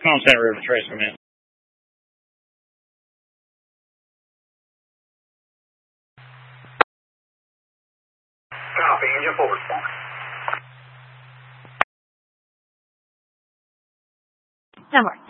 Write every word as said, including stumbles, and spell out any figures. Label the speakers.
Speaker 1: Come on, Santa River Trace, come in.
Speaker 2: Copy, engine forward.
Speaker 3: Somewhere.